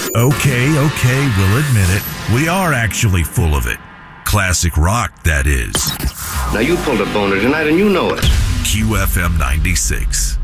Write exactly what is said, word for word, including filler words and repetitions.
Okay, okay, we'll admit it. We are actually full of it. Classic rock, that is. Now you pulled a boner tonight and you know it. Q F M ninety-six.